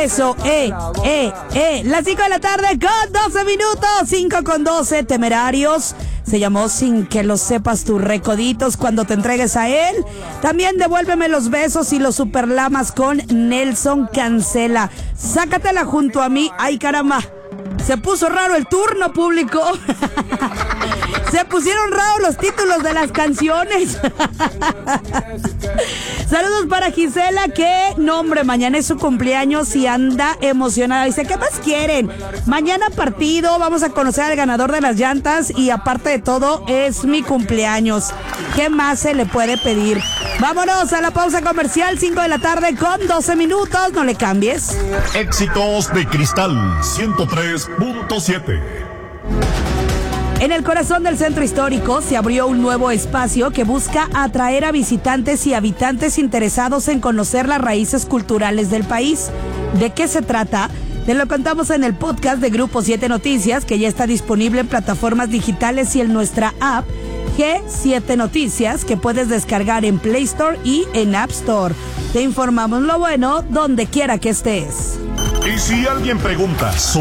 Eso, Las 5 de la tarde con 12 minutos, 5 con 12, Temerarios. Se llamó Sin que lo sepas tú, Recoditos, cuando te entregues a él. También Devuélveme los besos y los superlamas con Nelson Cancela. Sácatela junto a mí. Ay, caramba. Se puso raro el turno, público. Se pusieron raros los títulos de las canciones. Saludos para Gisela, que no, hombre, mañana es su cumpleaños y anda emocionada. Dice, ¿qué más quieren? Mañana partido, vamos a conocer al ganador de las llantas y aparte de todo, es mi cumpleaños. ¿Qué más se le puede pedir? Vámonos a la pausa comercial, 5 de la tarde con 12 minutos, no le cambies. Éxitos de Cristal 103.7. En el corazón del centro histórico se abrió un nuevo espacio que busca atraer a visitantes y habitantes interesados en conocer las raíces culturales del país. ¿De qué se trata? Te lo contamos en el podcast de Grupo 7 Noticias, que ya está disponible en plataformas digitales y en nuestra app G7 Noticias, que puedes descargar en Play Store y en App Store. Te informamos lo bueno donde quiera que estés. Y si alguien pregunta